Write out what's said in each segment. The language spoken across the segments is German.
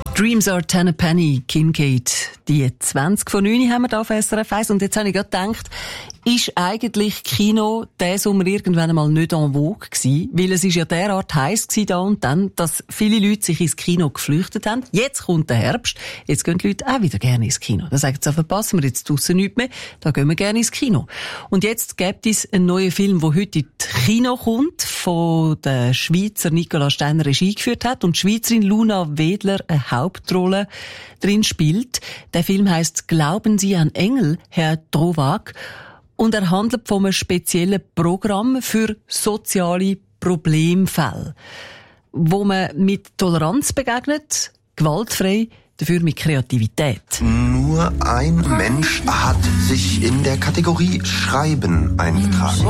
Dreams are 10 a penny, Kincaid. Die 20 von 9 haben wir da auf SRF 1. Und jetzt habe ich gerade gedacht, ist eigentlich Kino diesen Sommer irgendwann einmal nicht en vogue gewesen? Weil es ist ja derart heiß gewesen da und dann, dass viele Leute sich ins Kino geflüchtet haben. Jetzt kommt der Herbst. Jetzt gehen die Leute auch wieder gerne ins Kino. Da sagen sie, verpassen wir jetzt draussen nichts mehr. Da gehen wir gerne ins Kino. Und jetzt gibt es einen neuen Film, der heute in die Kino kommt, von der Schweizer Nicola Steiner Regie geführt hat und die Schweizerin Luna Wedler eine Hauptrolle drin spielt. Der Film heisst «Glauben Sie an Engel, Herr Drowag?» und er handelt von einem speziellen Programm für soziale Problemfälle, wo man mit Toleranz begegnet, gewaltfrei, dafür mit Kreativität. Nur ein Mensch hat sich in der Kategorie Schreiben eingetragen.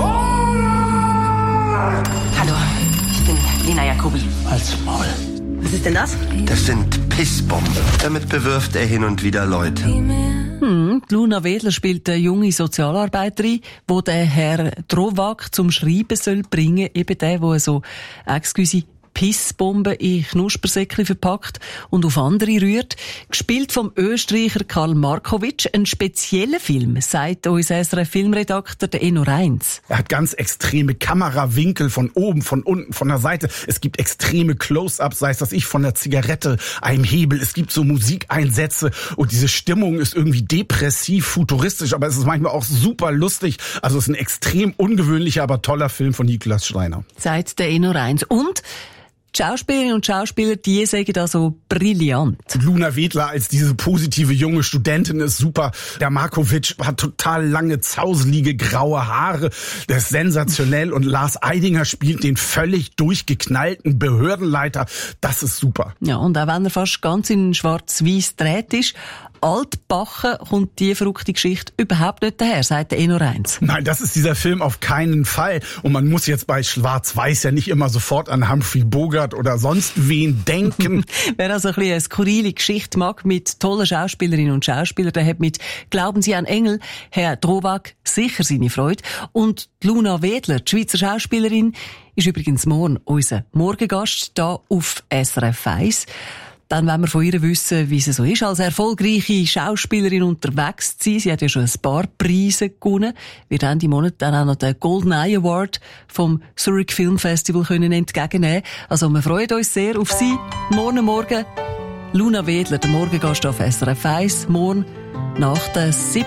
Hallo, ich bin Lena Jacobi. Halt's Maul. Was ist denn das? Das sind Pissbomben. Damit bewirft er hin und wieder Leute. Luna Wedler spielt eine junge Sozialarbeiterin, die den Herr Drowag zum Schreiben soll bringen, eben der so, Pissbomben in Knuspersäckchen verpackt und auf andere rührt. Gespielt vom Österreicher Karl Markowitsch. Ein spezieller Film, sagt uns SRF-Filmredakteur Enno Reins. Er hat ganz extreme Kamerawinkel von oben, von unten, von der Seite. Es gibt extreme Close-ups, sei es das von der Zigarette, einem Hebel. Es gibt so Musikeinsätze und diese Stimmung ist irgendwie depressiv, futuristisch, aber es ist manchmal auch super lustig. Also es ist ein extrem ungewöhnlicher, aber toller Film von Nicola Steiner. Sagt der Enno Reins. Und die Schauspielerinnen und Schauspieler, die sagen da so brillant. Luna Wedler als diese positive junge Studentin ist super. Der Markowitsch hat total lange, zauselige, graue Haare. Der ist sensationell. Und Lars Eidinger spielt den völlig durchgeknallten Behördenleiter. Das ist super. Ja, und auch wenn er fast ganz in schwarz-weiß dreht ist, altbachen kommt die verrückte Geschichte überhaupt nicht daher, sagt der Enno Reins. Nein, das ist dieser Film auf keinen Fall. Und man muss jetzt bei Schwarz-Weiß ja nicht immer sofort an Humphrey Bogart oder sonst wen denken. Wer also ein bisschen eine skurrile Geschichte mag mit tollen Schauspielerinnen und Schauspielern, der hat mit «Glauben Sie an Engel», Herr Drowag, sicher seine Freude. Und Luna Wedler, die Schweizer Schauspielerin, ist übrigens morgen unser Morgengast hier auf SRF 1. Dann wollen wir von ihr wissen, wie sie so ist, als erfolgreiche Schauspielerin unterwegs zu sein. Sie hat ja schon ein paar Preise gewonnen. Wir Ende Monat dann auch noch den Golden Eye Award vom Zurich Film Festival können entgegennehmen. Also wir freuen uns sehr auf sie. Morgen Luna Wedler, der Morgengast auf SRF 1. Morgen nach der 7.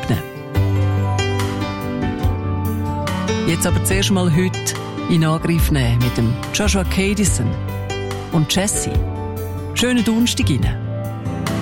Jetzt aber zuerst mal heute in Angriff nehmen mit dem Joshua Kadison und Jessie. Schönen Donnerstag Ihnen.